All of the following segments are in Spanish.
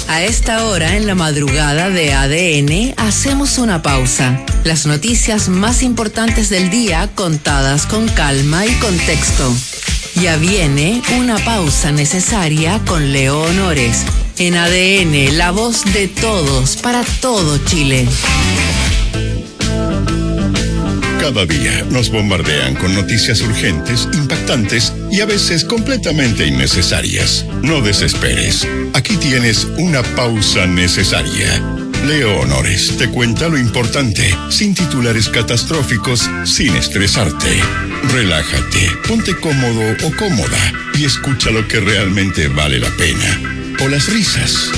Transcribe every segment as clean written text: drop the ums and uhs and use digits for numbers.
A esta hora, en la madrugada de ADN, hacemos una pausa. Las noticias más importantes del día contadas con calma y contexto. Ya viene una pausa necesaria con Leo Honores. En ADN, la voz de todos para todo Chile. Cada día nos bombardean con noticias urgentes, impactantes y a veces completamente innecesarias. No desesperes. Aquí tienes una pausa necesaria. Leo Honores te cuenta lo importante, sin titulares catastróficos, sin estresarte. Relájate, ponte cómodo o cómoda y escucha lo que realmente vale la pena. O las risas.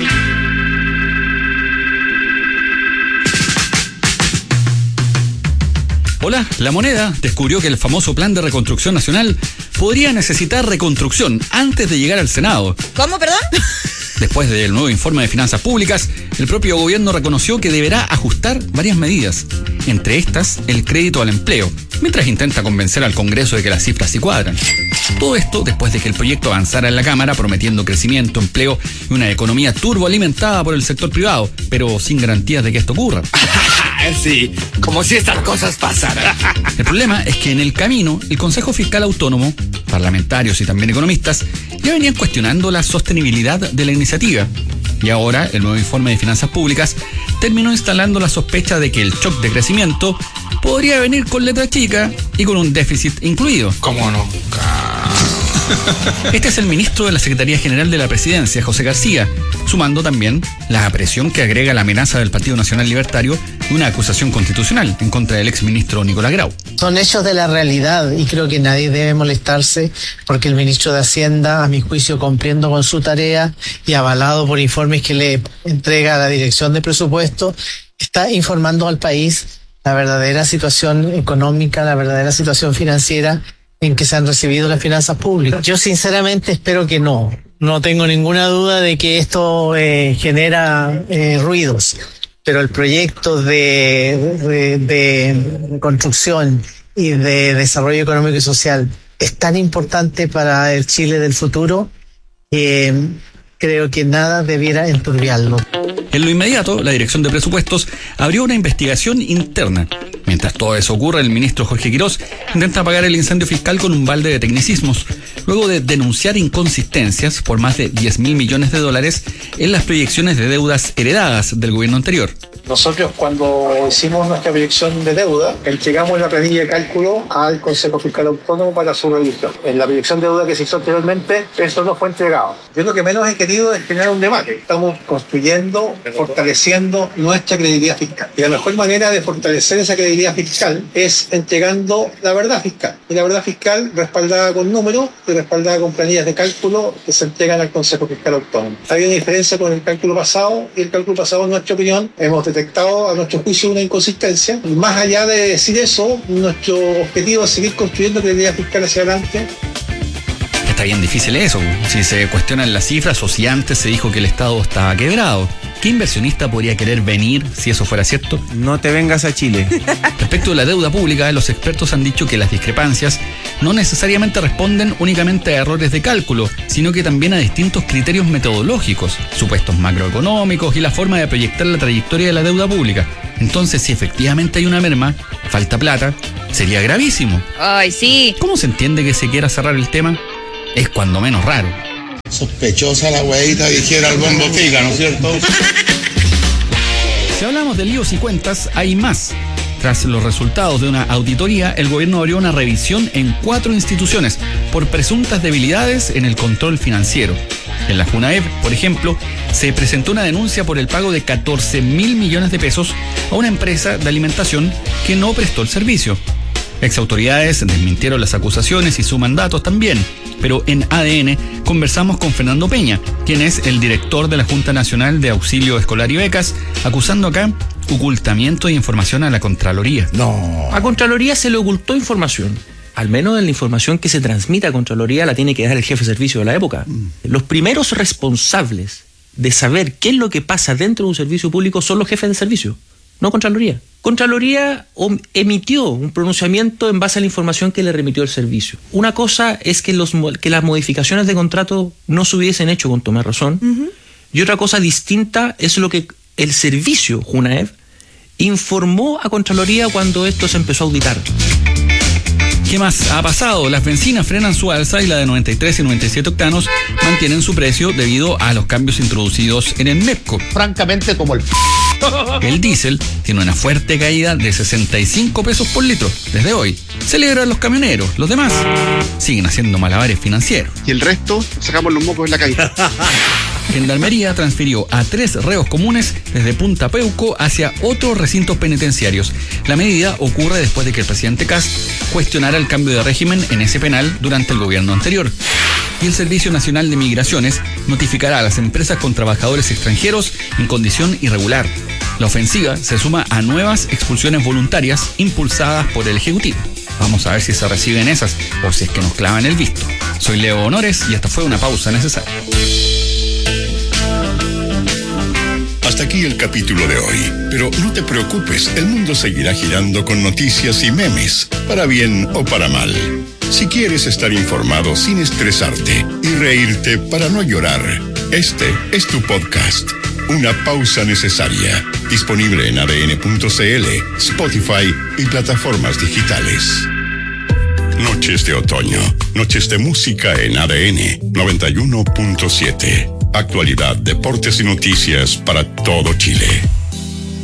Hola, La Moneda descubrió que el famoso Plan de Reconstrucción Nacional podría necesitar reconstrucción antes de llegar al Senado. ¿Cómo, perdón? Después del nuevo informe de finanzas públicas, el propio gobierno reconoció que deberá ajustar varias medidas, entre estas el crédito al empleo, mientras intenta convencer al Congreso de que las cifras sí cuadran. Todo esto después de que el proyecto avanzara en la Cámara prometiendo crecimiento, empleo y una economía turboalimentada por el sector privado, pero sin garantías de que esto ocurra. Sí, como si estas cosas pasaran. El problema es que en el camino, el Consejo Fiscal Autónomo, parlamentarios y también economistas, ya venían cuestionando la sostenibilidad de la iniciativa. Y ahora, el nuevo informe de finanzas públicas terminó instalando la sospecha de que el shock de crecimiento podría venir con letra chica y con un déficit incluido. ¿Cómo no? Este es el ministro de la Secretaría General de la Presidencia, José García, sumando también la presión que agrega la amenaza del Partido Nacional Libertario de una acusación constitucional en contra del exministro Nicolás Grau. Son hechos de la realidad y creo que nadie debe molestarse porque el ministro de Hacienda, a mi juicio, cumpliendo con su tarea y avalado por informes que le entrega la Dirección de Presupuesto, está informando al país la verdadera situación económica, la verdadera situación financiera en que se han recibido las finanzas públicas. Yo sinceramente espero que no. No tengo ninguna duda de que esto genera ruidos, pero el proyecto de construcción y de desarrollo económico y social es tan importante para el Chile del futuro que creo que nada debiera enturbiarlo. En lo inmediato, la Dirección de Presupuestos abrió una investigación interna. Mientras todo eso ocurre, el ministro Jorge Quirós intenta apagar el incendio fiscal con un balde de tecnicismos, luego de denunciar inconsistencias por más de 10.000 millones de dólares en las proyecciones de deudas heredadas del gobierno anterior. Nosotros, cuando hicimos nuestra proyección de deuda, entregamos la planilla de cálculo al Consejo Fiscal Autónomo para su revisión. En la proyección de deuda que se hizo anteriormente, eso no fue entregado. Yo lo que menos he querido es generar un debate. Estamos construyendo, fortaleciendo nuestra credibilidad fiscal. Y la mejor manera de fortalecer esa credibilidad fiscal es entregando la verdad fiscal. Y la verdad fiscal respaldada con números y respaldada con planillas de cálculo que se entregan al Consejo Fiscal Autónomo. Hay una diferencia con el cálculo pasado, y el cálculo pasado, en nuestra opinión, hemos detectado a nuestro juicio una inconsistencia. Y más allá de decir eso, nuestro objetivo es seguir construyendo credibilidad fiscal hacia adelante. Está bien difícil eso, si se cuestionan las cifras o si antes se dijo que el Estado estaba quebrado. ¿Qué inversionista podría querer venir si eso fuera cierto? No te vengas a Chile. Respecto de la deuda pública, los expertos han dicho que las discrepancias no necesariamente responden únicamente a errores de cálculo, sino que también a distintos criterios metodológicos, supuestos macroeconómicos y la forma de proyectar la trayectoria de la deuda pública. Entonces, si efectivamente hay una merma, falta plata, sería gravísimo. Ay, sí. ¿Cómo se entiende que se quiera cerrar el tema? Es cuando menos raro. Sospechosa la huevita, dijera el bombo fica, ¿no es cierto? Si hablamos de líos y cuentas, hay más. Tras los resultados de una auditoría, el gobierno abrió una revisión en 4 instituciones por presuntas debilidades en el control financiero. En la FUNAEV, por ejemplo, se presentó una denuncia por el pago de 14.000 millones de pesos a una empresa de alimentación que no prestó el servicio. Exautoridades desmintieron las acusaciones y suman datos también, pero en ADN conversamos con Fernando Peña, quien es el director de la Junta Nacional de Auxilio Escolar y Becas, acusando acá ocultamiento de información a la Contraloría. No. A Contraloría se le ocultó información. Al menos en la información que se transmite a Contraloría la tiene que dar el jefe de servicio de la época. Los primeros responsables de saber qué es lo que pasa dentro de un servicio público son los jefes de servicio, no Contraloría. Contraloría emitió un pronunciamiento en base a la información que le remitió el servicio. Una cosa es que las modificaciones de contrato no se hubiesen hecho con tomar razón, Y otra cosa distinta es lo que el servicio Junaev informó a Contraloría cuando esto se empezó a auditar. ¿Qué más ha pasado? Las bencinas frenan su alza y la de 93 y 97 octanos mantienen su precio debido a los cambios introducidos en el MEPCO. Francamente, como el... El diésel tiene una fuerte caída de 65 pesos por litro desde hoy. Celebran los camioneros, los demás siguen haciendo malabares financieros. Y el resto, sacamos los mocos en la calle. Gendarmería transfirió a 3 reos comunes desde Punta Peuco hacia otros recintos penitenciarios. La medida ocurre después de que el presidente Kast cuestionara el cambio de régimen en ese penal durante el gobierno anterior. Y el Servicio Nacional de Migraciones notificará a las empresas con trabajadores extranjeros en condición irregular. La ofensiva se suma a nuevas expulsiones voluntarias impulsadas por el Ejecutivo. Vamos a ver si se reciben esas o si es que nos clavan el visto. Soy Leo Honores y esta fue una pausa necesaria. Hasta aquí el capítulo de hoy, pero no te preocupes, el mundo seguirá girando con noticias y memes, para bien o para mal. Si quieres estar informado sin estresarte y reírte para no llorar, este es tu podcast, Una Pausa Necesaria, disponible en adn.cl, Spotify y plataformas digitales. Noches de otoño, noches de música en ADN 91.7. Actualidad, deportes y noticias para todo Chile.